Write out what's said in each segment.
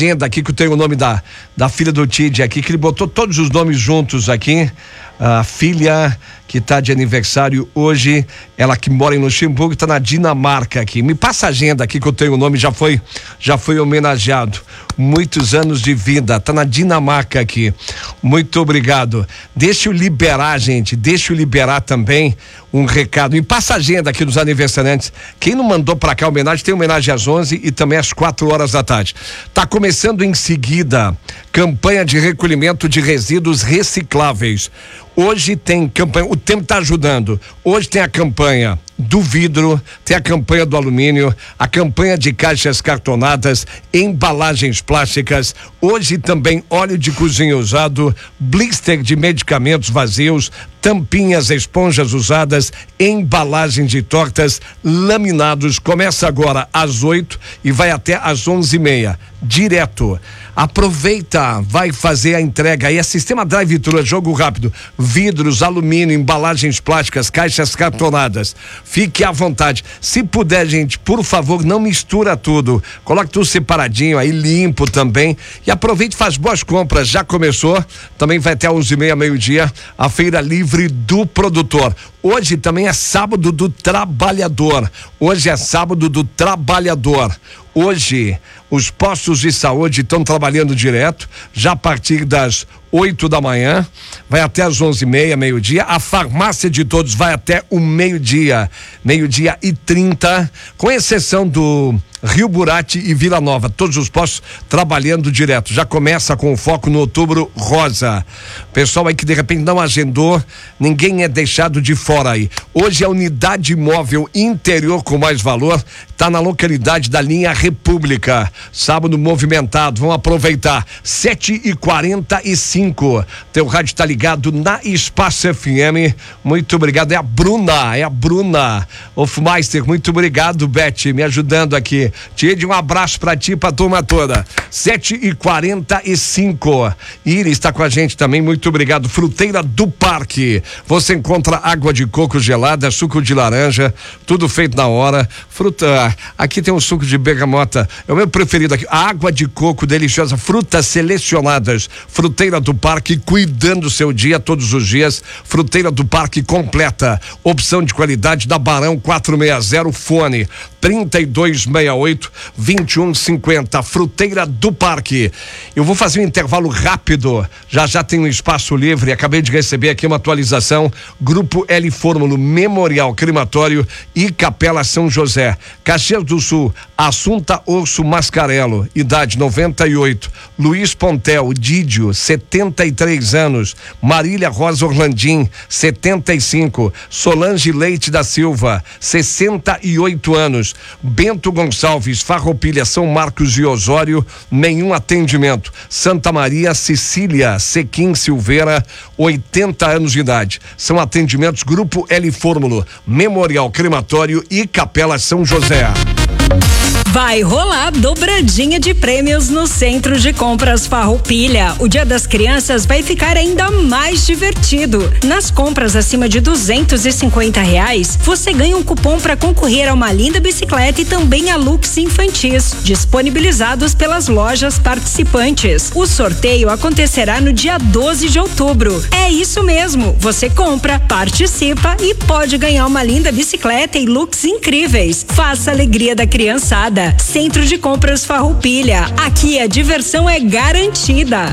agenda aqui, que eu tenho o nome da filha do Tid aqui, que ele botou todos os nomes juntos aqui. A filha que está de aniversário hoje, ela que mora em Luxemburgo, está na Dinamarca aqui. Me passa a agenda aqui que eu tenho o nome, já foi homenageado. Muitos anos de vida, está na Dinamarca aqui. Muito obrigado. Deixa eu liberar, gente, também um recado. Me passa a agenda aqui dos aniversariantes. Quem não mandou para cá a homenagem, tem homenagem às 11 e também às 4h da tarde. Tá começando em seguida campanha de recolhimento de resíduos recicláveis. Hoje tem campanha, o tempo está ajudando. Hoje tem a campanha do vidro, tem a campanha do alumínio, a campanha de caixas cartonadas, embalagens plásticas. Hoje também óleo de cozinha usado, blister de medicamentos vazios, tampinhas, esponjas usadas, embalagens de tortas, laminados. Começa agora às 8 e vai até às 11h30, direto. Aproveita, vai fazer a entrega aí. É sistema drive-thru, é jogo rápido. Vidros, alumínio, embalagens plásticas, caixas cartonadas. Fique à vontade. Se puder, gente, por favor, não mistura tudo. Coloque tudo separadinho aí, limpo também. E aproveite e faz boas compras. Já começou. Também vai até 11h30, meio-dia, a Feira Livre do Produtor. Hoje também é sábado do trabalhador. Hoje, os postos de saúde estão trabalhando direto, já a partir das 8 da manhã, vai até as 11h30, meio-dia. A farmácia de todos vai até o meio-dia 30, com exceção do Rio Burati e Vila Nova. Todos os postos trabalhando direto. Já começa com foco no Outubro Rosa. Pessoal aí que de repente não agendou, ninguém é deixado de fora aí. Hoje a unidade móvel interior com mais valor está na localidade da linha República. Sábado movimentado, vamos aproveitar. 7h45. Teu rádio tá ligado na Espaço FM. Muito obrigado. É a Bruna Hofmeister. Muito obrigado, Beth, me ajudando aqui. Tire um abraço pra ti, pra turma toda. 7h45. Iris está com a gente também. Muito obrigado. Fruteira do Parque. Você encontra água de coco gelada, suco de laranja, tudo feito na hora. Fruta. Aqui tem um suco de bergamota. É o meu preferido aqui. Água de coco deliciosa. Frutas selecionadas. Fruteira do Parque, cuidando do seu dia todos os dias. Fruteira do Parque completa. Opção de qualidade da Barão 460, fone 3268-2150. Fruteira do Parque. Eu vou fazer um intervalo rápido. Já tem um espaço livre. Acabei de receber aqui uma atualização. Grupo L Fórmulo, Memorial Crematório e Capela São José. Caxias do Sul, Assunta Urso Mascarello, idade 98. Luiz Pontel, Dídio, 73 anos. Marília Rosa Orlandim, 75. Solange Leite da Silva, 68 anos. Bento Gonçalves, Farroupilha, São Marcos e Osório, nenhum atendimento. Santa Maria, Cecília Sequim Silveira, 80 anos de idade. São atendimentos Grupo L Fórmulo, Memorial Crematório e Capela São José. Vai rolar dobradinha de prêmios no Centro de Compras Farroupilha. O Dia das Crianças vai ficar ainda mais divertido. Nas compras acima de R$250, você ganha um cupom para concorrer a uma linda bicicleta e também a looks infantis, disponibilizados pelas lojas participantes. O sorteio acontecerá no dia 12 de outubro. É isso mesmo, você compra, participa e pode ganhar uma linda bicicleta e looks incríveis. Faça a alegria da criançada. Centro de Compras Farroupilha. Aqui a diversão é garantida.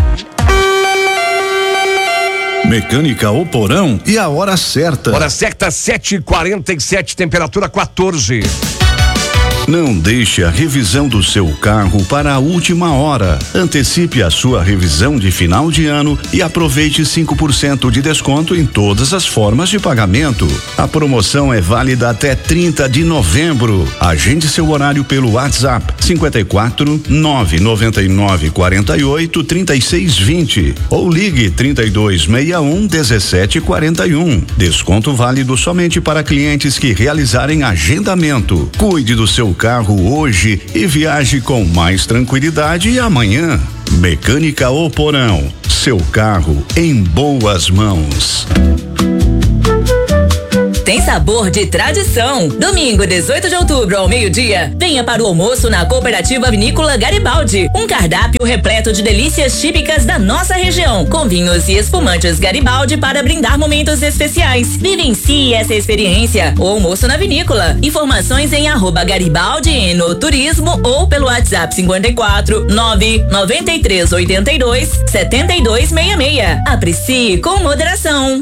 Mecânica O Porão e a hora certa. Hora certa, 7h47, temperatura 14. Não deixe a revisão do seu carro para a última hora. Antecipe a sua revisão de final de ano e aproveite 5% de desconto em todas as formas de pagamento. A promoção é válida até 30 de novembro. Agende seu horário pelo WhatsApp 54 999 48 36 20 ou ligue 3261 1741. Desconto válido somente para clientes que realizarem agendamento. Cuide do seu carro hoje e viaje com mais tranquilidade amanhã. Mecânica O Porão, seu carro em boas mãos. tem sabor de tradição. Domingo, 18 de outubro, ao meio-dia, venha para o almoço na Cooperativa Vinícola Garibaldi. Um cardápio repleto de delícias típicas da nossa região, com vinhos e espumantes Garibaldi para brindar momentos especiais. Vivencie essa experiência. O almoço na vinícola. Informações em @Garibaldi no Turismo ou pelo WhatsApp 54 993 82 7266. Aprecie com moderação.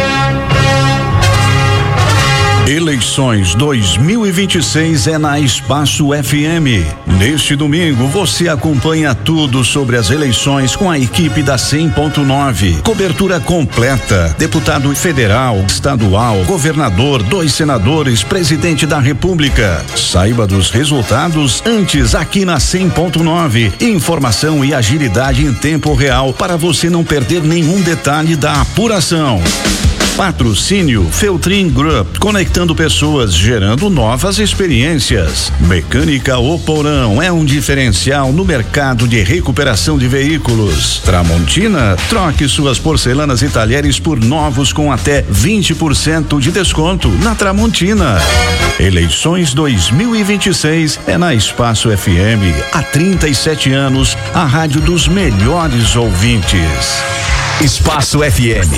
Eleições 2026 é na Espaço FM. Neste domingo você acompanha tudo sobre as eleições com a equipe da 100.9. Cobertura completa. Deputado federal, estadual, governador, 2 senadores, presidente da República. Saiba dos resultados antes aqui na 100.9. Informação e agilidade em tempo real para você não perder nenhum detalhe da apuração. Patrocínio Feltrin Group, conectando pessoas, gerando novas experiências. Mecânica Oporão é um diferencial no mercado de recuperação de veículos. Tramontina, troque suas porcelanas e talheres por novos com até 20% de desconto na Tramontina. Eleições 2026 é na Espaço FM. Há 37 anos, a rádio dos melhores ouvintes. Espaço FM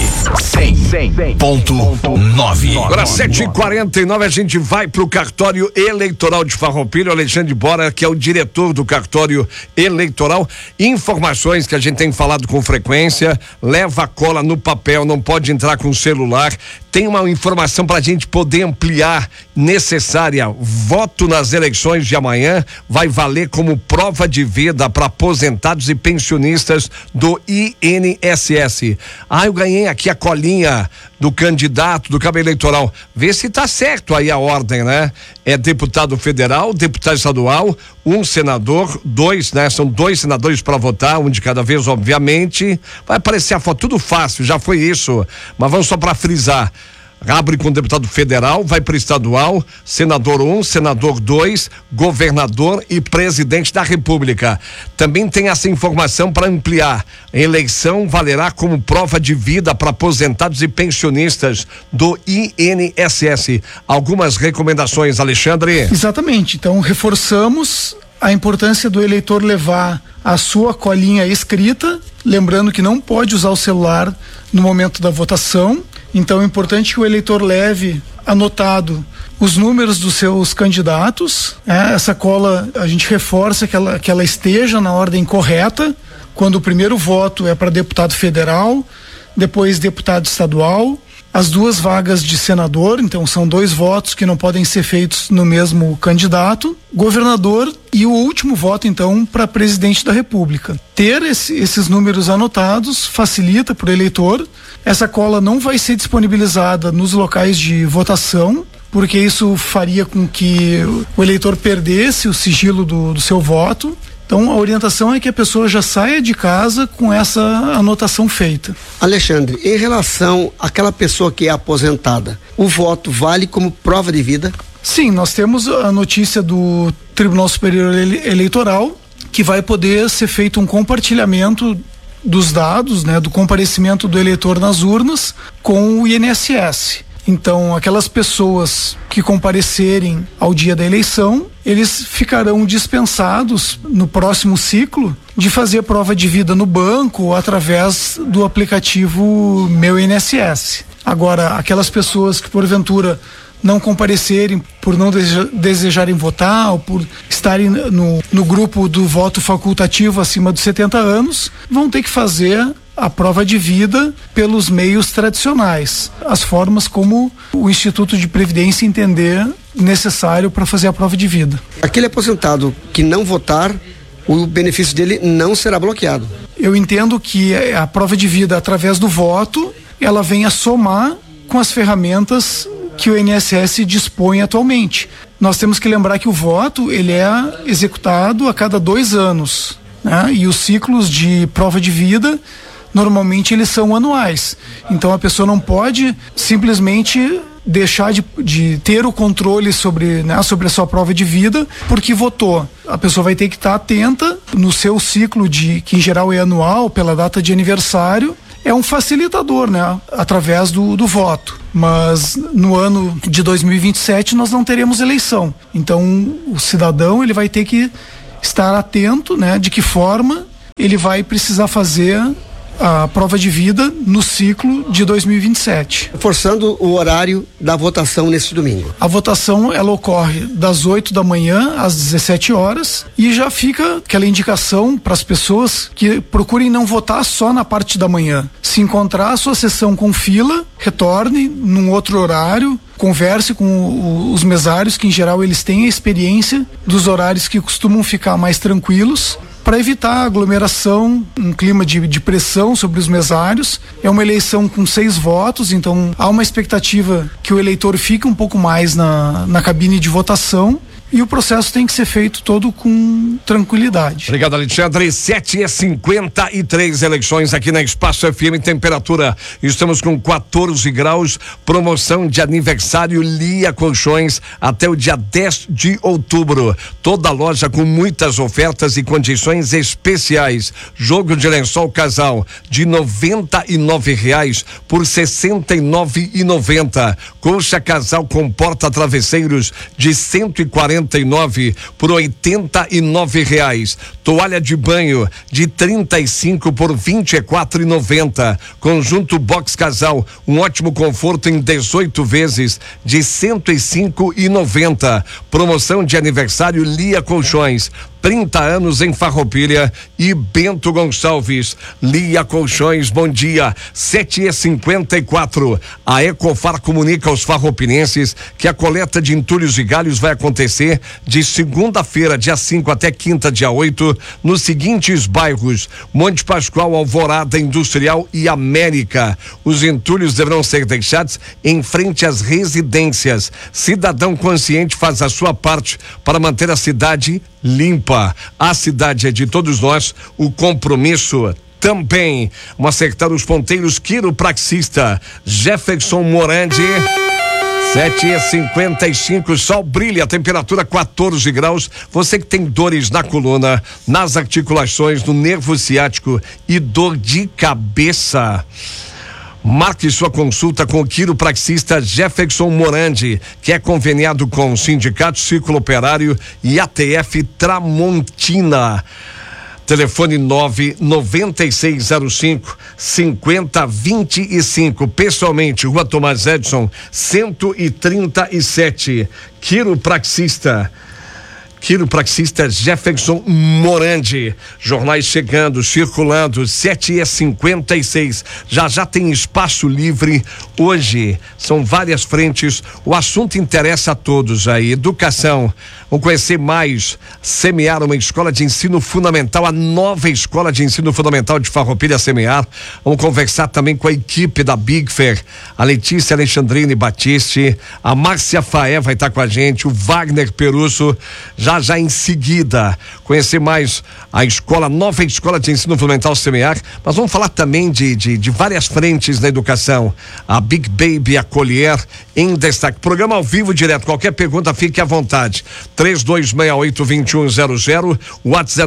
100.9. Agora 7h49, a gente vai pro cartório eleitoral de Farroupilha. O Alexandre Bora, que é o diretor do cartório eleitoral. Informações que a gente tem falado com frequência. Leva a cola no papel, não pode entrar com o celular. Tem uma informação para a gente poder ampliar necessária. Voto nas eleições de amanhã vai valer como prova de vida para aposentados e pensionistas do INSS. Eu ganhei aqui a colinha do candidato do cabo eleitoral. Vê se tá certo aí a ordem, né? É deputado federal, deputado estadual, um senador, 2, né? São 2 senadores para votar, um de cada vez, obviamente. Vai aparecer a foto, tudo fácil, já foi isso. Mas vamos só para frisar. Abre com deputado federal, vai para estadual, senador 1, senador 2, governador e presidente da República. Também tem essa informação para ampliar. A eleição valerá como prova de vida para aposentados e pensionistas do INSS. Algumas recomendações, Alexandre? Exatamente. Então, reforçamos a importância do eleitor levar a sua colinha escrita, lembrando que não pode usar o celular no momento da votação. Então é importante que o eleitor leve anotado os números dos seus candidatos. Essa cola a gente reforça que ela esteja na ordem correta. Quando o primeiro voto é para deputado federal, depois deputado estadual, as 2 vagas de senador, então são 2 votos que não podem ser feitos no mesmo candidato, governador e o último voto então para presidente da República. Ter esses números anotados facilita para o eleitor. Essa cola não vai ser disponibilizada nos locais de votação, porque isso faria com que o eleitor perdesse o sigilo do seu voto. Então a orientação é que a pessoa já saia de casa com essa anotação feita. Alexandre, em relação àquela pessoa que é aposentada, o voto vale como prova de vida? Sim, nós temos a notícia do Tribunal Superior Eleitoral que vai poder ser feito um compartilhamento dos dados, né, do comparecimento do eleitor nas urnas com o INSS. Então, aquelas pessoas que comparecerem ao dia da eleição, eles ficarão dispensados no próximo ciclo de fazer prova de vida no banco ou através do aplicativo Meu INSS. Agora, aquelas pessoas que porventura não comparecerem por não desejarem votar ou por estarem no grupo do voto facultativo acima dos 70 anos, vão ter que fazer a prova de vida pelos meios tradicionais, as formas como o Instituto de Previdência entender necessário para fazer a prova de vida. Aquele aposentado que não votar, o benefício dele não será bloqueado. Eu entendo que a prova de vida através do voto, ela vem a somar com as ferramentas que o INSS dispõe atualmente. Nós temos que lembrar que o voto ele é executado a cada 2 anos, né? E os ciclos de prova de vida normalmente eles são anuais. Então a pessoa não pode simplesmente deixar de ter o controle sobre a sua prova de vida porque votou. A pessoa vai ter que estar atenta no seu ciclo que em geral é anual, pela data de aniversário. É um facilitador, né? Através do voto. Mas no ano de 2027 nós não teremos eleição. Então o cidadão ele vai ter que estar atento, né, de que forma ele vai precisar fazer a prova de vida no ciclo de 2027. Forçando o horário da votação nesse domingo. A votação ela ocorre das 8 da manhã às 17 horas e já fica aquela indicação para as pessoas que procurem não votar só na parte da manhã. Se encontrar a sua sessão com fila, retorne num outro horário, converse com os mesários, que em geral eles têm a experiência dos horários que costumam ficar mais tranquilos, para evitar aglomeração, um clima de pressão sobre os mesários. É uma eleição com 6 votos, então há uma expectativa que o eleitor fique um pouco mais na cabine de votação. E o processo tem que ser feito todo com tranquilidade. Obrigado, Alexandre. 7h53, eleições aqui na Espaço FM. Temperatura, estamos com 14 graus. Promoção de aniversário Lia Colchões até o dia 10 de outubro. Toda loja com muitas ofertas e condições especiais. Jogo de lençol casal de R$99 por R$69,90. Colcha casal com porta-travesseiros de R$149 por R$89. Toalha de banho de 35 por R$24,90. Conjunto box casal, um ótimo conforto em 18 vezes de R$105,90. Promoção de aniversário Lia Colchões. 30 anos em Farroupilha e Bento Gonçalves. Lia Colchões, bom dia. 7h54. A Ecofar comunica aos farroupilhenses que a coleta de entulhos e galhos vai acontecer de segunda-feira, dia 5 até quinta, dia 8, nos seguintes bairros: Monte Pascoal, Alvorada, Industrial e América. Os entulhos deverão ser deixados em frente às residências. Cidadão consciente faz a sua parte para manter a cidade limpa. A cidade é de todos nós, o compromisso também. Um acertar os ponteiros, quiropraxista Jefferson Morandi. 7h55, sol brilha, temperatura 14 graus. Você que tem dores na coluna, nas articulações, no nervo ciático e dor de cabeça, marque sua consulta com o quiropraxista Jefferson Morandi, que é conveniado com o Sindicato Círculo Operário e ATF Tramontina. Telefone 99605-5025. Pessoalmente, Rua Tomás Edson, 137. Quiropraxista Jefferson Morandi. Jornais chegando, circulando, 7h56. Já tem espaço livre. Hoje são várias frentes. O assunto interessa a todos aí. Educação. Vamos conhecer mais. Semear, uma escola de ensino fundamental, a nova escola de ensino fundamental de Farroupilha, Semear. Vamos conversar também com a equipe da Big Fair. A Letícia Alexandrine Batiste, a Márcia Faé vai estar com a gente, o Wagner Perusso. Já em seguida, conhecer mais a escola, nova escola de ensino fundamental Semear, mas vamos falar também de várias frentes na educação. A Big Baby Acolher em destaque. Programa ao vivo direto, qualquer pergunta fique à vontade. 3268-2100, WhatsApp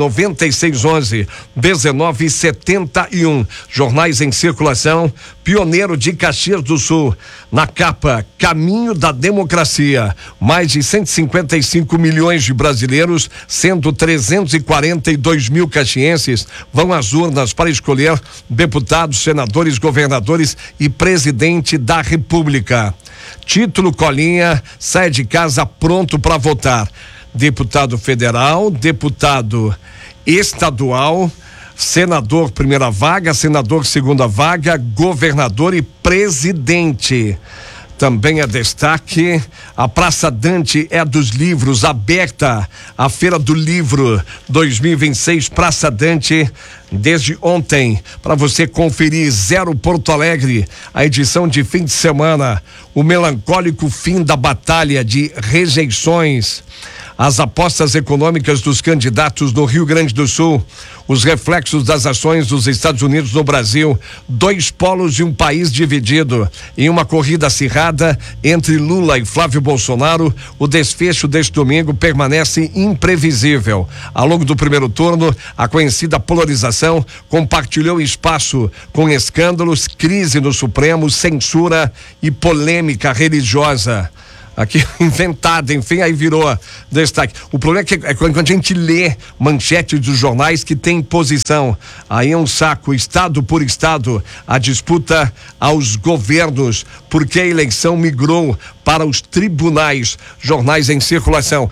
99611-1971. Jornais em circulação. Pioneiro de Caxias do Sul, na capa, Caminho da Democracia. Mais de 155 milhões de brasileiros, sendo 342 mil caxienses, vão às urnas para escolher deputados, senadores, governadores e presidente da República. Título Colinha sai de casa pronto para votar. Deputado federal, deputado estadual, senador primeira vaga, senador segunda vaga, governador e presidente. Também é destaque, a Praça Dante é dos livros, aberta a Feira do Livro 2026, Praça Dante, desde ontem, para você conferir. Zero Porto Alegre, a edição de fim de semana, o melancólico fim da batalha de rejeições. As apostas econômicas dos candidatos no Rio Grande do Sul, os reflexos das ações dos Estados Unidos no Brasil, 2 polos de um país dividido. Em uma corrida acirrada entre Lula e Flávio Bolsonaro, o desfecho deste domingo permanece imprevisível. Ao longo do primeiro turno, a conhecida polarização compartilhou espaço com escândalos, crise no Supremo, censura e polêmica religiosa. Aqui inventada, enfim, aí virou destaque. O problema é quando a gente lê manchetes dos jornais que tem posição, aí é um saco, estado por estado, a disputa aos governos, porque a eleição migrou para os tribunais. Jornais em circulação,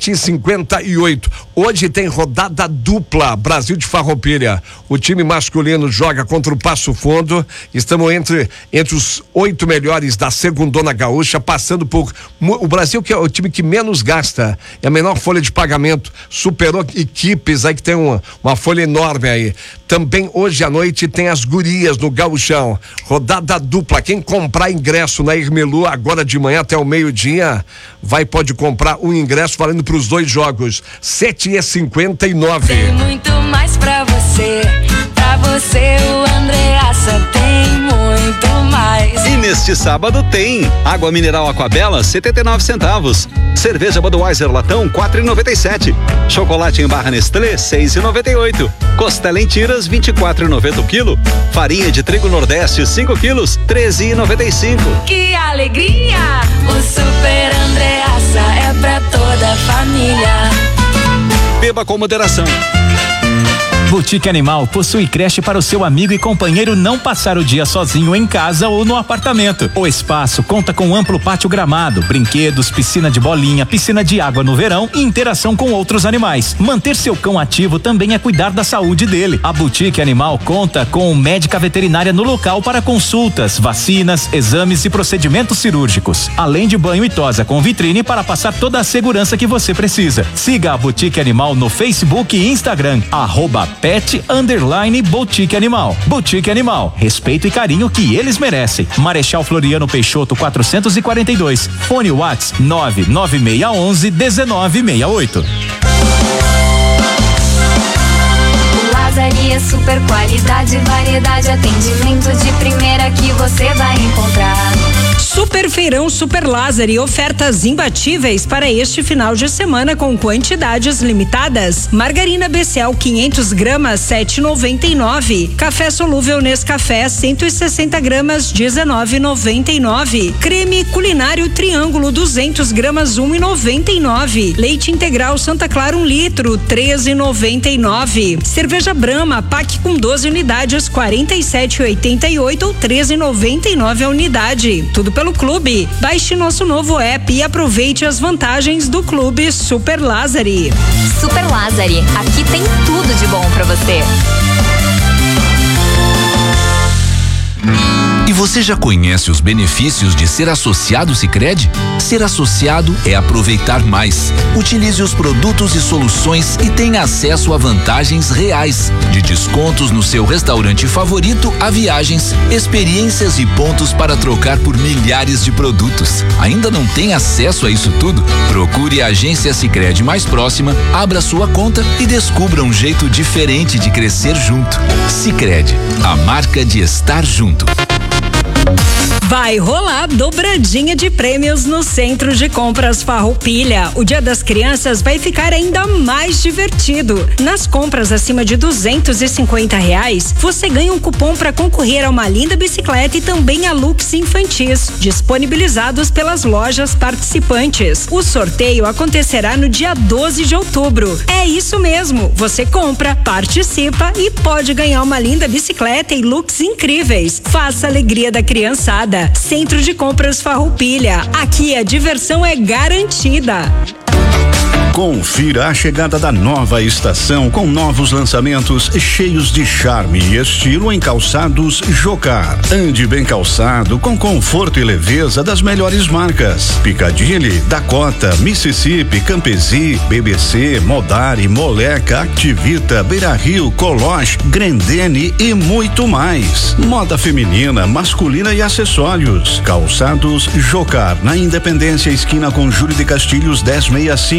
7h58. Hoje tem rodada dupla, Brasil de Farroupilha. O time masculino joga contra o Passo Fundo. Estamos entre os 8 melhores da Segundona Gaúcha, passando por o Brasil, que é o time que menos gasta, é a menor folha de pagamento, superou equipes aí que tem uma folha enorme aí. Também hoje à noite tem as gurias no Gauchão, rodada dupla. Quem comprar ingresso na Irmelu agora de manhã até o meio-dia, pode comprar um ingresso valendo para os 2 jogos. 7h59. Tem muito mais pra você o Andreassa tem muito mais. E neste sábado tem água mineral Aquabela 79 centavos, cerveja Budweiser latão 4,97, chocolate em barra Nestlé 6,98, costela em tiras 24,90 o quilo, farinha de trigo Nordeste 5 quilos 13,95. Que alegria! O Super Andreassa é pra toda a família. Beba com moderação. Boutique Animal possui creche para o seu amigo e companheiro não passar o dia sozinho em casa ou no apartamento. O espaço conta com amplo pátio gramado, brinquedos, piscina de bolinha, piscina de água no verão e interação com outros animais. Manter seu cão ativo também é cuidar da saúde dele. A Boutique Animal conta com médica veterinária no local para consultas, vacinas, exames e procedimentos cirúrgicos, além de banho e tosa com vitrine para passar toda a segurança que você precisa. Siga a Boutique Animal no Facebook e Instagram, @pet_boutique animal. Boutique Animal, respeito e carinho que eles merecem. Marechal Floriano Peixoto 442. Fone WhatsApp 99611-1968. Lazaria super qualidade, variedade, atendimento de primeira que você vai encontrar. Super Feirão Super Lázari, ofertas imbatíveis para este final de semana com quantidades limitadas. Margarina Becel 500 gramas 7,99. Café solúvel Nescafé 160 gramas 19,99. Creme culinário Triângulo 200 gramas 1,99. Leite integral Santa Clara 1 litro 13,99. Cerveja Brahma pack com 12 unidades 47,88 ou 13,99 a unidade. Tudo pelo Clube. Baixe nosso novo app e aproveite as vantagens do Clube Super Lázari. Super Lázari, aqui tem tudo de bom pra você. E você já conhece os benefícios de ser associado Sicredi? Ser associado é aproveitar mais. Utilize os produtos e soluções e tenha acesso a vantagens reais, de descontos no seu restaurante favorito a viagens, experiências e pontos para trocar por milhares de produtos. Ainda não tem acesso a isso tudo? Procure a agência Sicredi mais próxima, abra sua conta e descubra um jeito diferente de crescer junto. Sicredi, a marca de estar junto. Vai rolar dobradinha de prêmios no Centro de Compras Farroupilha. O Dia das Crianças vai ficar ainda mais divertido. Nas compras acima de R$250, você ganha um cupom para concorrer a uma linda bicicleta e também a looks infantis, disponibilizados pelas lojas participantes. O sorteio acontecerá no dia 12 de outubro. É isso mesmo, você compra, participa e pode ganhar uma linda bicicleta e looks incríveis. Faça a alegria da criançada. Centro de Compras Farroupilha. Aqui a diversão é garantida. Confira a chegada da nova estação com novos lançamentos cheios de charme e estilo em calçados Jocar. Ande bem calçado com conforto e leveza das melhores marcas: Piccadilly, Dakota, Mississippi, Campesi, BBC, Modari, Moleca, Activita, Beira Rio, Coloche, Grendene e muito mais. Moda feminina, masculina e acessórios. Calçados Jocar, na Independência, esquina com Júlio de Castilhos 1065.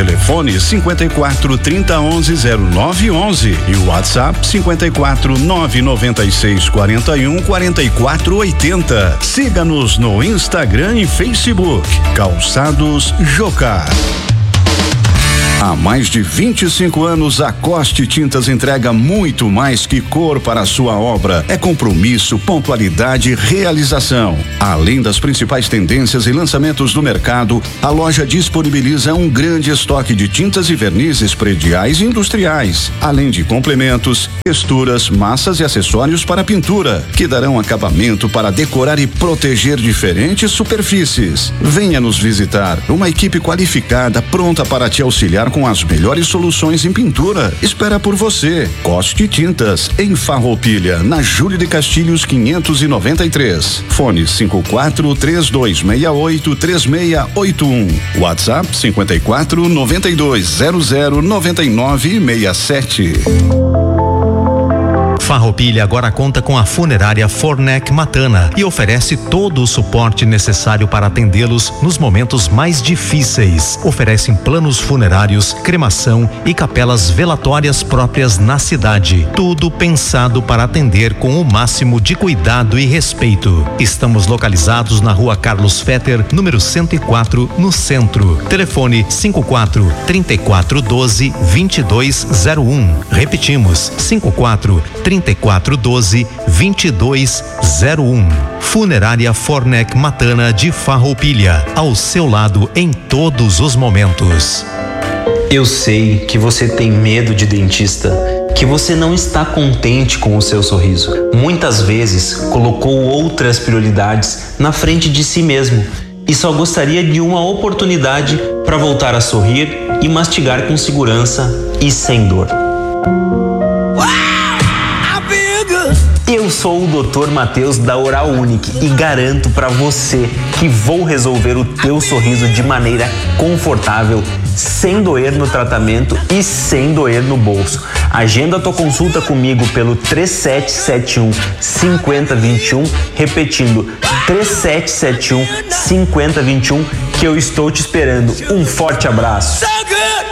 Telefone 54 30 11 0911 e o WhatsApp 54 996 41 44 80. Siga-nos no Instagram e Facebook. Calçados Jocar. Há mais de 25 anos, a Coste Tintas entrega muito mais que cor para a sua obra. É compromisso, pontualidade e realização. Além das principais tendências e lançamentos do mercado, a loja disponibiliza um grande estoque de tintas e vernizes prediais e industriais, além de complementos, texturas, massas e acessórios para pintura, que darão acabamento para decorar e proteger diferentes superfícies. Venha nos visitar. Uma equipe qualificada pronta para te auxiliar com as melhores soluções em pintura. Espera por você. Coste Tintas, em Farroupilha, na Júlio de Castilhos 593. Fone 54 3268 3681. WhatsApp 54 92 00 99 67. Farroupilha agora conta com a funerária Fornec Matana e oferece todo o suporte necessário para atendê-los nos momentos mais difíceis. Oferecem planos funerários, cremação e capelas velatórias próprias na cidade. Tudo pensado para atender com o máximo de cuidado e respeito. Estamos localizados na Rua Carlos Fetter, número 104, no centro. Telefone 54 3412 2201. Repetimos, 54 3412 2201. Funerária Fornec Matana de Farroupilha, ao seu lado em todos os momentos. Eu sei que você tem medo de dentista, que você não está contente com o seu sorriso. Muitas vezes colocou outras prioridades na frente de si mesmo e só gostaria de uma oportunidade para voltar a sorrir e mastigar com segurança e sem dor. Eu sou o Dr. Matheus da Oral Unique e garanto para você que vou resolver o teu sorriso de maneira confortável, sem doer no tratamento e sem doer no bolso. Agenda tua consulta comigo pelo 3771 5021, repetindo 3771 5021, que eu estou te esperando. Um forte abraço. So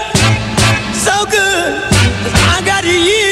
good, I got you.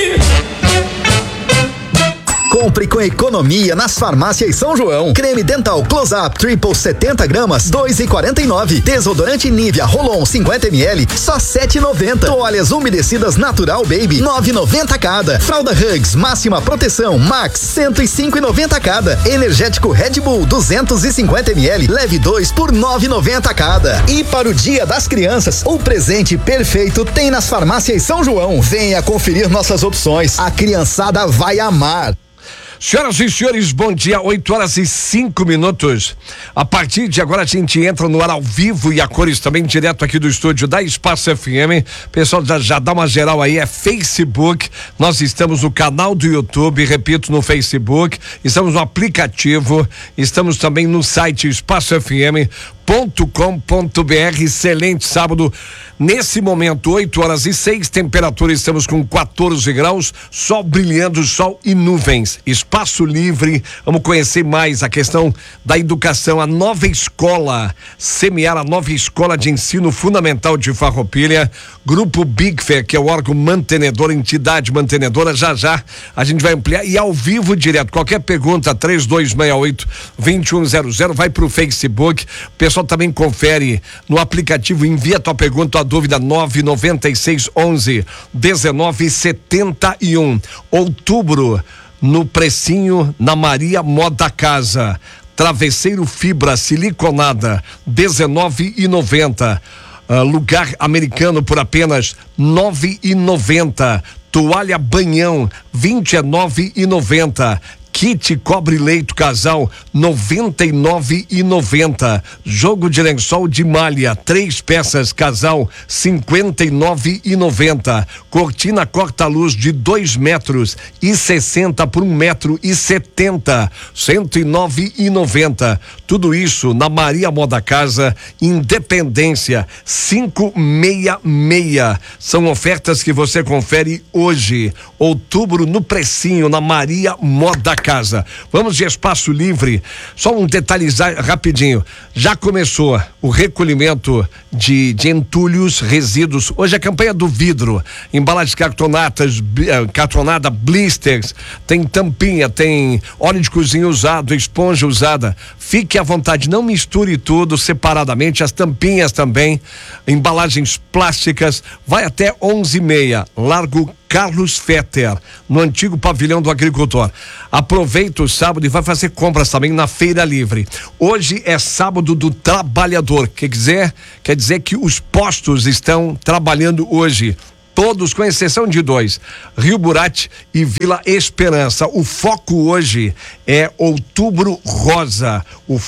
Compre com economia nas farmácias São João. Creme dental Close Up Triple 70 gramas, 2,49. Desodorante Nivea Rolon 50 ml, só 7,90. Toalhas umedecidas Natural Baby, 9,90 cada. Fralda Hugs máxima proteção Max, 105,90 cada. Energético Red Bull 250 ml, leve 2 por 9,90 cada. E para o Dia das Crianças, o presente perfeito tem nas farmácias São João. Venha conferir nossas opções. A criançada vai amar. Senhoras e senhores, bom dia, 8h05. A partir de agora a gente entra no ar ao vivo e a cores também, direto aqui do estúdio da Espaço FM. Pessoal, já dá uma geral aí, é Facebook, nós estamos no canal do YouTube, repito, no Facebook, estamos no aplicativo, estamos também no site espacofm.com.br. Excelente sábado. Nesse momento, 8h06, temperatura, estamos com 14 graus, sol brilhando, sol e nuvens. Espaço livre. Vamos conhecer mais a questão da educação, a nova escola, semear a nova escola de ensino fundamental de Farroupilha. Grupo Big Fair, que é o órgão mantenedor, entidade mantenedora, já a gente vai ampliar e ao vivo direto. Qualquer pergunta, 3268-2100, vai pro Facebook. O pessoal também confere no aplicativo, envia tua pergunta, tua dúvida, 99611-1971. Outubro, no precinho, na Maria Moda Casa. Travesseiro fibra siliconada, R$19,90. Lugar americano por apenas R$9,90. Toalha banhão, R$29,90. Kit cobre leito casal, R$99,90. Jogo de lençol de malha, 3 peças casal, R$59,90. Cortina corta-luz de 2,60 m por 1,70 m, R$109,90. Tudo isso na Maria Moda Casa, Independência 566. São ofertas que você confere hoje. Outubro no precinho, na Maria Moda Casa. casa. Vamos de Espaço Livre. Só um detalhe rapidinho. Já começou o recolhimento de entulhos, resíduos. Hoje é a campanha do vidro, embalagens cartonada, blisters, tem tampinha, tem óleo de cozinha usado, esponja usada. Fique à vontade, não misture tudo separadamente, as tampinhas também, embalagens plásticas. Vai até 11h30, Largo Carlos Fetter, no antigo pavilhão do agricultor. Aproveita o sábado e vai fazer compras também na Feira Livre. Hoje é sábado do trabalhador, quer dizer que os postos estão trabalhando hoje. Todos, com exceção de 2, Rio Burati e Vila Esperança. O foco hoje é Outubro Rosa.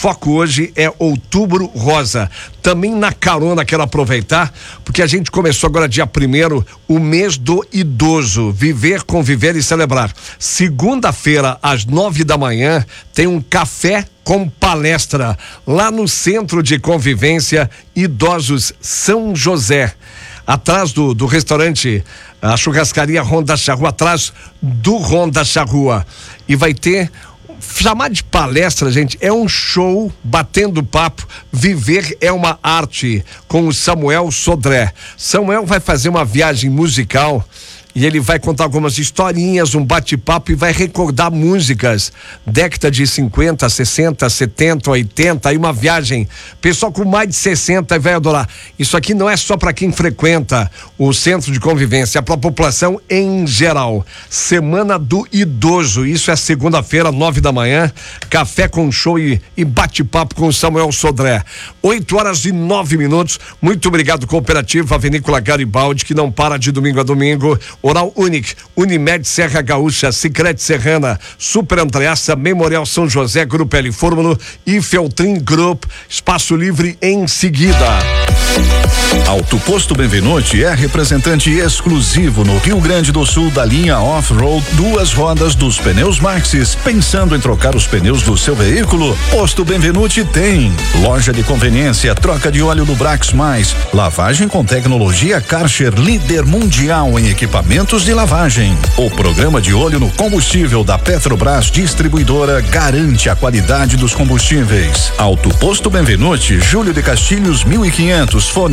Também na carona quero aproveitar, porque a gente começou agora dia 1º, o mês do idoso. Viver, conviver e celebrar. Segunda-feira, às 9h, tem um café com palestra lá no Centro de Convivência Idosos São José. Atrás do restaurante, a churrascaria Ronda Charrua, atrás do Ronda Charrua. E vai ter, chamar de palestra, gente, é um show batendo papo. Viver é uma arte, com o Samuel Sodré. Samuel vai fazer uma viagem musical e ele vai contar algumas historinhas, um bate-papo e vai recordar músicas, década de 50, 60, 70, 80, aí uma viagem, pessoal com mais de 60 vai adorar. Isso aqui não é só para quem frequenta o Centro de Convivência, é para a população em geral. Semana do Idoso, isso é segunda-feira, 9h, café com show e bate-papo com o Samuel Sodré. 8h09. Muito obrigado, Cooperativa Vinícola Garibaldi, que não para de domingo a domingo. Oral Unique, Unimed Serra Gaúcha, Sicredi Serrana, Super Andreassa, Memorial São José, Grupo L Fórmula e Feltrin Group. Espaço Livre em seguida. Auto Posto Benvenuti é representante exclusivo no Rio Grande do Sul da linha Off-Road 2 rodas dos pneus Maxxis. Pensando em trocar os pneus do seu veículo? Posto Benvenuti tem loja de conveniência, troca de óleo do Brax Mais, lavagem com tecnologia Karcher, líder mundial em equipamentos de lavagem. O programa de óleo no combustível da Petrobras Distribuidora garante a qualidade dos combustíveis. Auto Posto Benvenuti, Júlio de Castilhos 1500, fone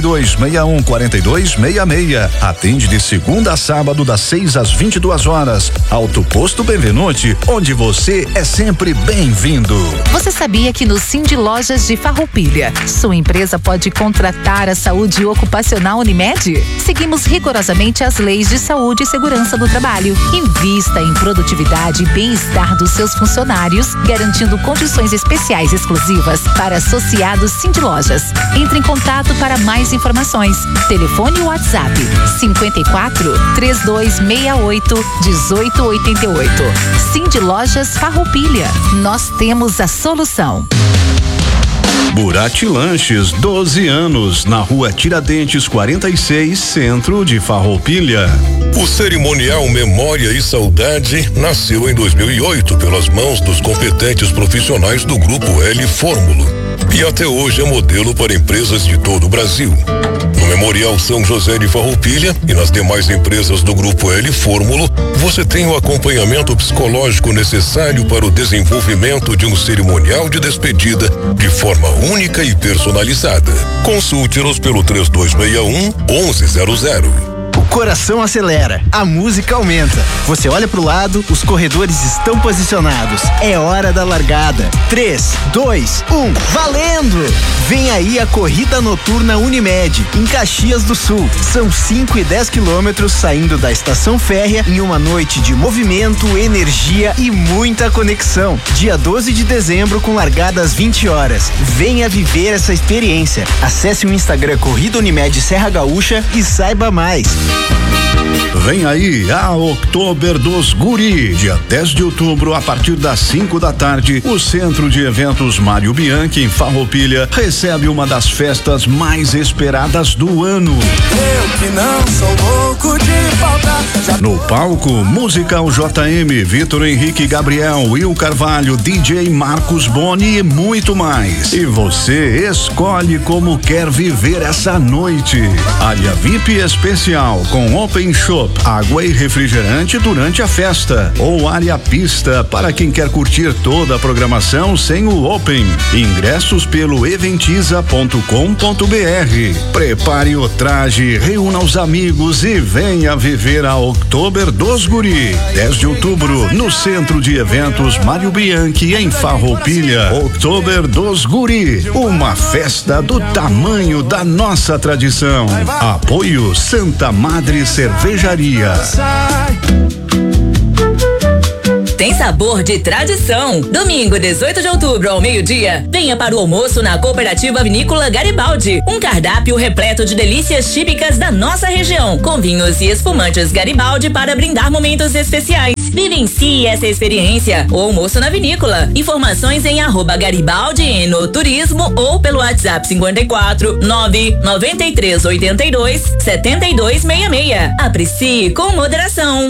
3261-4266. Atende de segunda a sábado das 6 às 22 horas. Auto Posto Benvenuti, onde você é sempre bem-vindo. Você sabia que no Cindy Lojas de Farroupilha, sua empresa pode contratar a saúde ocupacional Unimed? Seguimos rigorosamente as leis de saúde e segurança do trabalho. Invista em produtividade e bem-estar dos seus funcionários, garantindo condições especiais exclusivas para associados Cindy Lojas. Entre em contato para mais informações. Telefone e WhatsApp 54-3268-1888. Cindy Lojas Farroupilha. Nós temos a solução. Burati Lanches, 12 anos, na rua Tiradentes 46, centro de Farroupilha. O cerimonial Memória e Saudade nasceu em 2008 pelas mãos dos competentes profissionais do Grupo L Fórmula e até hoje é modelo para empresas de todo o Brasil. No Memorial São José de Farroupilha e nas demais empresas do Grupo L Fórmula, você tem o acompanhamento psicológico necessário para o desenvolvimento de um cerimonial de despedida de forma única e personalizada. Consulte-nos pelo 3261-1100. O coração acelera, a música aumenta. Você olha pro lado, os corredores estão posicionados. É hora da largada. 3, 2, 1, valendo! Vem aí a Corrida Noturna Unimed, em Caxias do Sul. São 5 e 10 quilômetros saindo da estação férrea em uma noite de movimento, energia e muita conexão. Dia 12 de dezembro com largada às 20 horas. Venha viver essa experiência. Acesse o Instagram Corrida Unimed Serra Gaúcha e saiba mais. Vem aí a Oktober dos Guri, dia 10 de outubro, a partir das 5 da tarde, o Centro de Eventos Mário Bianchi, em Farroupilha, recebe uma das festas mais esperadas do ano. Eu que não sou louco de faltar. No palco, Musical JM, Vitor Henrique Gabriel, Will Carvalho, DJ Marcos Boni e muito mais. E você escolhe como quer viver essa noite. Área VIP especial, com Open Chopp, água e refrigerante durante a festa. Ou área pista para quem quer curtir toda a programação sem o Open. Ingressos pelo eventiza.com.br. Prepare o traje, reúna os amigos e venha viver a Oktober dos Guri. 10 de outubro, no Centro de Eventos Mário Bianchi, em Farroupilha. Oktober dos Guri, uma festa do tamanho da nossa tradição. Apoio Santa Madre Cervejaria. Tem sabor de tradição. Domingo, 18 de outubro, ao meio-dia, venha para o almoço na Cooperativa Vinícola Garibaldi. Um cardápio repleto de delícias típicas da nossa região, com vinhos e espumantes Garibaldi para brindar momentos especiais. Vivencie essa experiência. O almoço na vinícola. Informações em @Garibaldi no Turismo ou pelo WhatsApp 54 993 82 7266. Aprecie com moderação.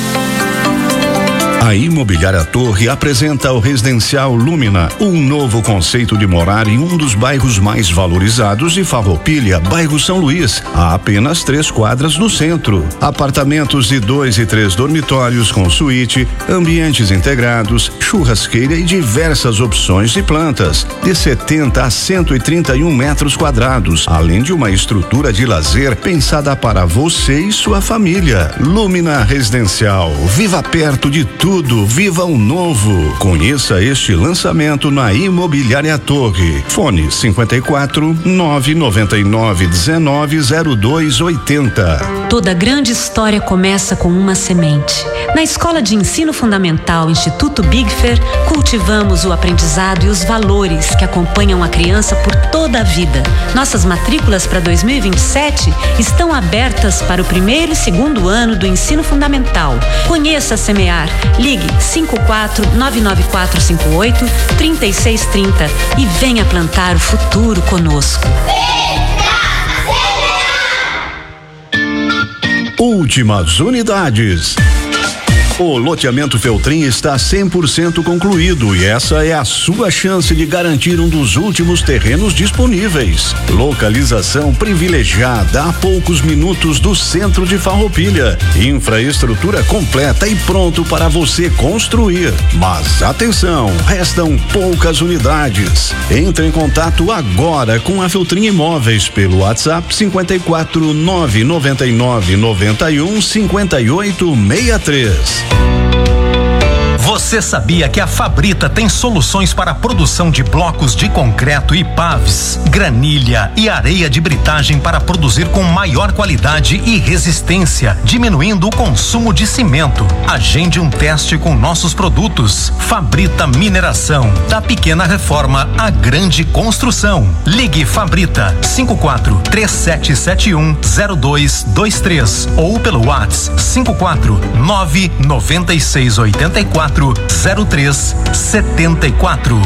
A Imobiliária Torre apresenta o Residencial Lumina, um novo conceito de morar em um dos bairros mais valorizados de Farroupilha, bairro São Luís, a apenas 3 quadras do centro. Apartamentos de 2 e 3 dormitórios com suíte, ambientes integrados, churrasqueira e diversas opções de plantas, de 70 a 131 metros quadrados, além de uma estrutura de lazer pensada para você e sua família. Lumina Residencial, viva perto de tudo. Viva o novo. Conheça este lançamento na Imobiliária Torre. Fone 54 999 19 0280. Toda grande história começa com uma semente. Na Escola de Ensino Fundamental Instituto Big Fair, cultivamos o aprendizado e os valores que acompanham a criança por toda a vida. Nossas matrículas para 2027 estão abertas para o 1º e 2º ano do ensino fundamental. Conheça a Semear. Ligue 54-99458-3630 e venha plantar o futuro conosco. Últimas unidades. O loteamento Feltrin está 100% concluído e essa é a sua chance de garantir um dos últimos terrenos disponíveis. Localização privilegiada a poucos minutos do centro de Farroupilha. Infraestrutura completa e pronto para você construir. Mas atenção, restam poucas unidades. Entre em contato agora com a Feltrin Imóveis pelo WhatsApp 54 999 91 5863. Você sabia que a Fabrita tem soluções para a produção de blocos de concreto e paves, granilha e areia de britagem para produzir com maior qualidade e resistência, diminuindo o consumo de cimento. Agende um teste com nossos produtos. Fabrita Mineração, da pequena reforma à grande construção. Ligue Fabrita 54 3771 0223 ou pelo WhatsApp 54 99684 0374.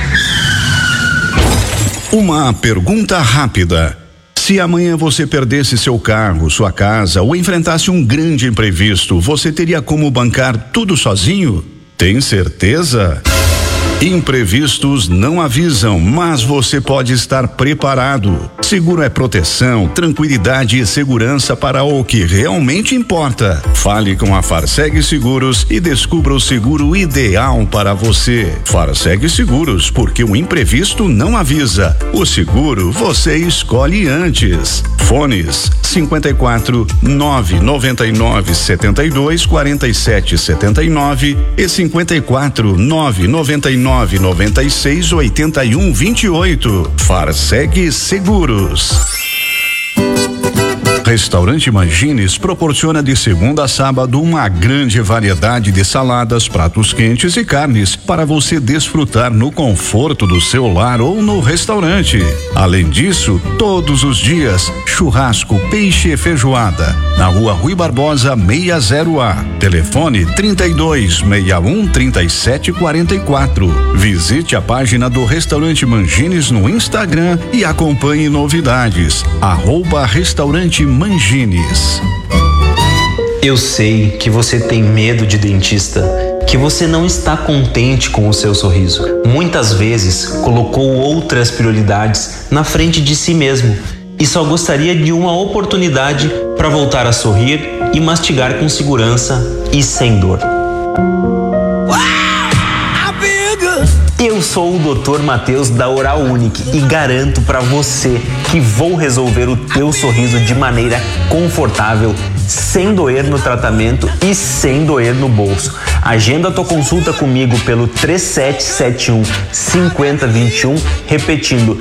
Uma pergunta rápida. Se amanhã você perdesse seu carro, sua casa ou enfrentasse um grande imprevisto, você teria como bancar tudo sozinho? Tem certeza? Imprevistos não avisam, mas você pode estar preparado. Seguro é proteção, tranquilidade e segurança para o que realmente importa. Fale com a Farseg Seguros e descubra o seguro ideal para você. Farseg Seguros, porque o imprevisto não avisa. O seguro você escolhe antes. Fones 54 999 72 47 79 e 54 999 96 81 28. Farseg Seguros. Restaurante Mangines proporciona de segunda a sábado uma grande variedade de saladas, pratos quentes e carnes para você desfrutar no conforto do seu lar ou no restaurante. Além disso, todos os dias, churrasco, peixe e feijoada. Na Rua Rui Barbosa 60A. Telefone 32 61 37 44. Visite a página do Restaurante Mangines no Instagram e acompanhe novidades. @Restaurante Mangines. Eu sei que você tem medo de dentista, que você não está contente com o seu sorriso. Muitas vezes colocou outras prioridades na frente de si mesmo e só gostaria de uma oportunidade para voltar a sorrir e mastigar com segurança e sem dor. Eu sou o Dr. Matheus da Oral Unique e garanto para você que vou resolver o teu sorriso de maneira confortável, sem doer no tratamento e sem doer no bolso. Agenda tua consulta comigo pelo 3771-5021, repetindo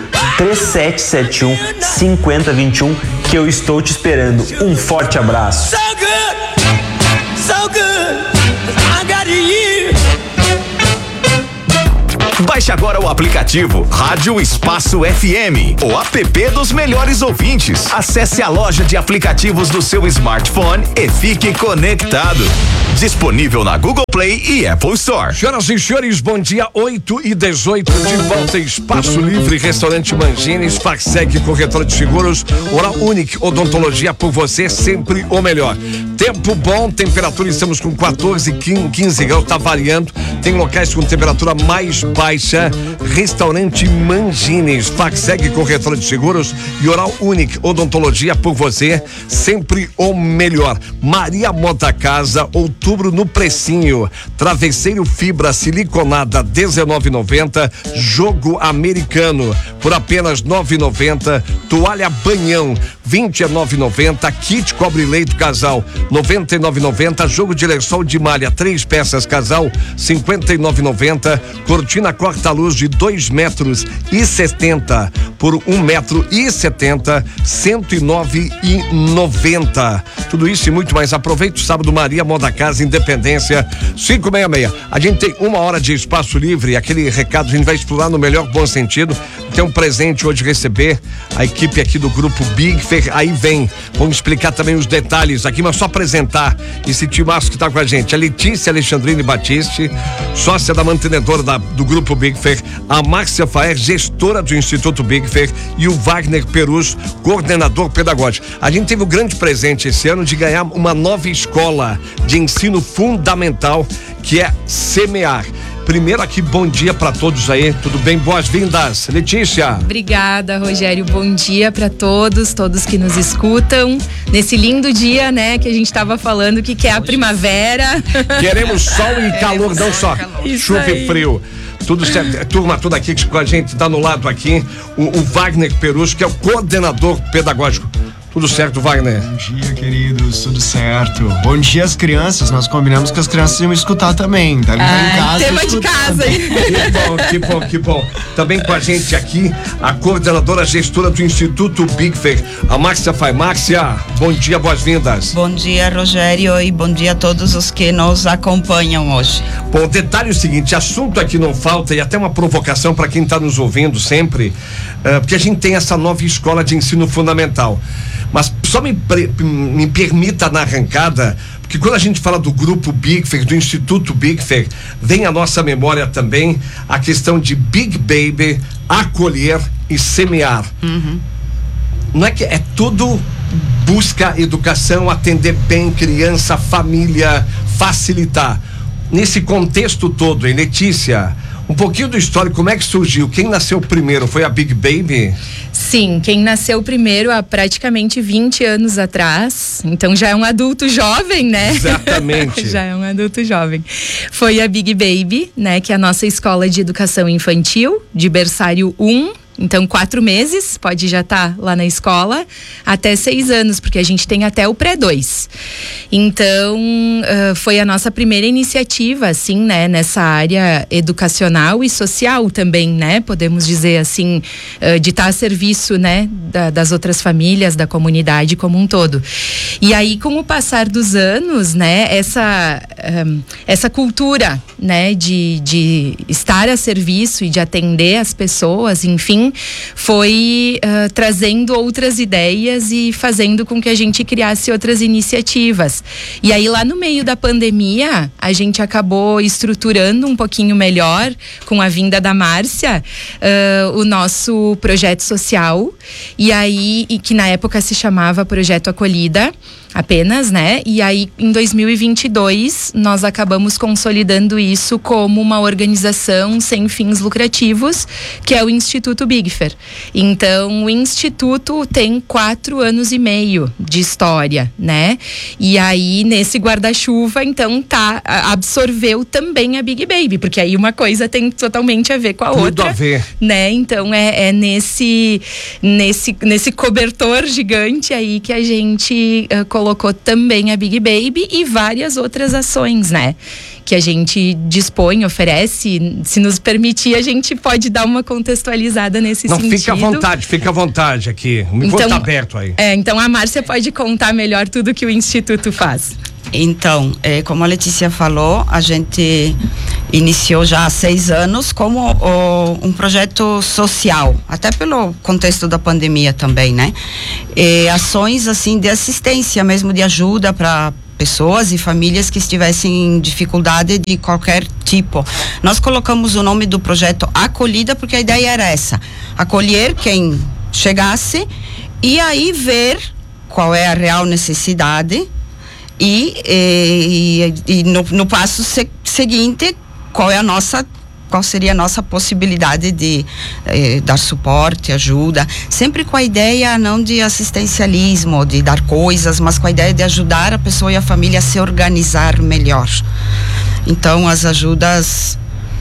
3771-5021, que eu estou te esperando. Um forte abraço. So good, I got you. Baixe agora o aplicativo Rádio Espaço FM, o app dos melhores ouvintes. Acesse a loja de aplicativos do seu smartphone e fique conectado. Disponível na Google Play e Apple Store. Senhoras e senhores, bom dia, 8h18, de volta Espaço Livre, Restaurante Mangines, Farseg, Corretora de Seguros, Oral Unique, odontologia por você, sempre o melhor. Tempo bom, temperatura, estamos com 14, 15 graus, tá variando, tem locais com temperatura mais baixa. Restaurante Mangines, Farseg, Corretora de Seguros e Oral Unique, odontologia por você, sempre o melhor. Maria Mota Casa, outubro no precinho. Travesseiro fibra siliconada R$19,90, jogo americano por apenas R$9,90, toalha banhão R$29,90, kit cobre leito casal R$99,90, jogo de lençol de malha 3 peças casal R$59,90, cortina corta-luz de 2,70 m por 1,70 m R$109,90. Tudo isso e muito mais. Aproveite o sábado, Maria Moda Casa, Independência 566. A gente tem 1 hora de espaço livre, aquele recado a gente vai explorar no melhor bom sentido. Tem um presente hoje receber a equipe aqui do grupo Big Fair. Aí vem, vamos explicar também os detalhes aqui, mas só apresentar esse timaço que tá com a gente. A Letícia Alexandrine Batiste, sócia da mantenedora do grupo Big Fair, a Márcia Faer, gestora do Instituto Big Fair, e o Wagner Perus, coordenador pedagógico. A gente teve o grande presente esse ano de ganhar uma nova escola de ensino fundamental, que é Semear. Primeiro aqui, bom dia para todos aí, tudo bem? Boas-vindas, Letícia. Obrigada, Rogério, bom dia para todos que nos escutam, nesse lindo dia, né, que a gente estava falando que é a primavera. Queremos sol e calor, não só chuva e frio. Tudo certo, turma toda aqui que com a gente tá no lado aqui, o Wagner Perus, que é o coordenador pedagógico. Tudo certo, Wagner? Bom dia, queridos, tudo certo. Bom dia às crianças, nós combinamos que as crianças iam escutar também, tá? Em casa. Tema de casa. Que bom. Também com a gente aqui, a coordenadora gestora do Instituto Big Fair, a Márcia Fai. Márcia, bom dia, boas-vindas. Bom dia, Rogério, e bom dia a todos os que nos acompanham hoje. Bom, detalhe é o seguinte, assunto aqui não falta, e até uma provocação para quem está nos ouvindo sempre, porque a gente tem essa nova escola de ensino fundamental. Mas só me permita na arrancada, porque quando a gente fala do grupo Big Fair, do Instituto Big Fair, vem à nossa memória também a questão de Big Baby, acolher e semear. Uhum. Não é que é tudo busca educação, atender bem criança, família, facilitar. Nesse contexto todo, hein, Letícia, um pouquinho do histórico, como é que surgiu? Quem nasceu primeiro? Foi a Big Baby? Sim, quem nasceu primeiro há praticamente 20 anos atrás, então já é um adulto jovem, né? Exatamente. Já é um adulto jovem. Foi a Big Baby, né? Que é a nossa escola de educação infantil, de berçário 1. Então, 4 meses, pode já estar lá na escola, até 6 anos, porque a gente tem até o pré-2. Então, foi a nossa primeira iniciativa, assim, né, nessa área educacional e social também, né, podemos dizer assim, de estar a serviço, né, das outras famílias, da comunidade como um todo. E aí, com o passar dos anos, né, essa cultura, né, de estar a serviço e de atender as pessoas, enfim, foi trazendo outras ideias e fazendo com que a gente criasse outras iniciativas. E aí lá no meio da pandemia, a gente acabou estruturando um pouquinho melhor, com a vinda da Márcia, o nosso projeto social, e aí, que na época se chamava Projeto Acolhida. apenas, né? E aí, em 2022, nós acabamos consolidando isso como uma organização sem fins lucrativos, que é o Instituto Bigfer. Então, o Instituto tem 4 anos e meio de história, né? E aí, nesse guarda-chuva, então, absorveu também a Big Baby, porque aí uma coisa tem totalmente a ver com a outra. Tudo a ver. Né? Então, é nesse cobertor gigante aí que a gente colocou também a Big Baby e várias outras ações, né? Que a gente dispõe, oferece. Se nos permitir, a gente pode dar uma contextualizada nesse sentido. Fica à vontade aqui. O microfone tá aberto aí. Então a Márcia pode contar melhor tudo que o Instituto faz. Então, como a Letícia falou, a gente iniciou já há 6 anos como um projeto social, até pelo contexto da pandemia também, né? Ações assim de assistência mesmo, de ajuda para pessoas e famílias que estivessem em dificuldade de qualquer tipo. Nós colocamos o nome do projeto Acolhida porque a ideia era essa: acolher quem chegasse e aí ver qual é a real necessidade e no passo seguinte qual seria a nossa possibilidade de dar suporte, ajuda, sempre com a ideia não de assistencialismo, de dar coisas, mas com a ideia de ajudar a pessoa e a família a se organizar melhor. Então as ajudas